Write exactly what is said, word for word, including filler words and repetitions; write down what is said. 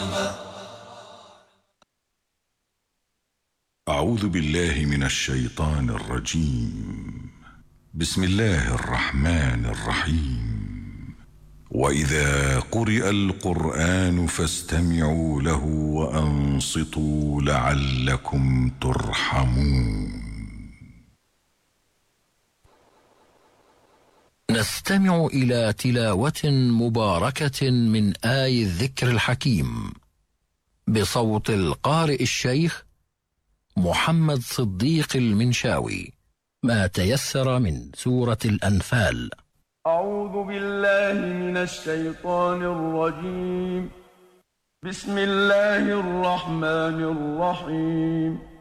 أعوذ بالله من الشيطان الرجيم. بسم الله الرحمن الرحيم. وإذا قرئ القرآن فاستمعوا له وأنصتوا لعلكم ترحمون. نستمع إلى تلاوة مباركة من آي الذكر الحكيم بصوت القارئ الشيخ محمد صديق المنشاوي، ما تيسر من سورة الأنفال. أعوذ بالله من الشيطان الرجيم. بسم الله الرحمن الرحيم.